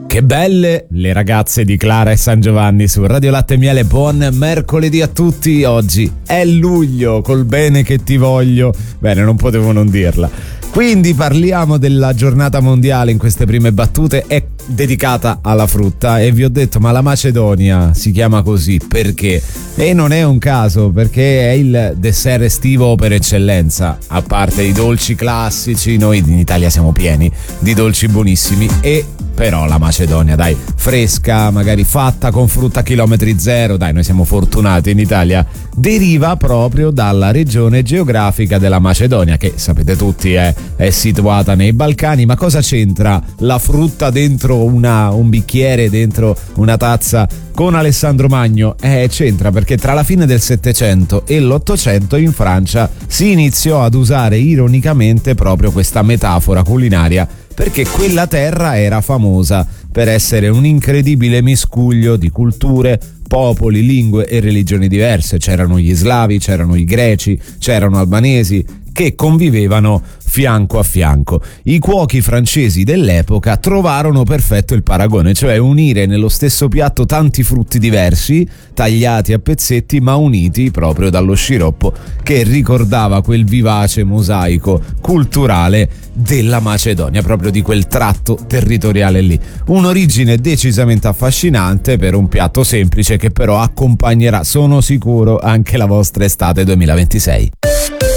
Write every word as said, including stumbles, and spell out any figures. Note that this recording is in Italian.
Che belle le ragazze di Clara e San Giovanni su Radio Latte e Miele. Buon mercoledì a tutti. Oggi è luglio, col bene che ti voglio. Bene, non potevo non dirla. Quindi parliamo della giornata mondiale in queste prime battute. È dedicata alla frutta e vi ho detto, ma la Macedonia si chiama così perché? E non è un caso, perché è il dessert estivo per eccellenza. A parte i dolci classici, noi in Italia siamo pieni di dolci buonissimi, e però la Macedonia, dai, fresca, magari fatta con frutta a chilometri zero, dai, noi siamo fortunati in Italia, deriva proprio dalla regione geografica della Macedonia, che sapete tutti è, è situata nei Balcani. Ma cosa c'entra la frutta dentro una, un bicchiere, dentro una tazza con Alessandro Magno? Eh, c'entra perché tra la fine del Settecento e l'Ottocento in Francia si iniziò ad usare ironicamente proprio questa metafora culinaria, perché quella terra era famosa per essere un incredibile miscuglio di culture, popoli, lingue e religioni diverse. C'erano gli slavi, c'erano i greci, c'erano albanesi che convivevano fianco a fianco. I cuochi francesi dell'epoca trovarono perfetto il paragone, cioè unire nello stesso piatto tanti frutti diversi, tagliati a pezzetti ma uniti proprio dallo sciroppo che ricordava quel vivace mosaico culturale della Macedonia, proprio di quel tratto territoriale lì. Un'origine decisamente affascinante per un piatto semplice che però accompagnerà, sono sicuro, anche la vostra estate duemilaventisei.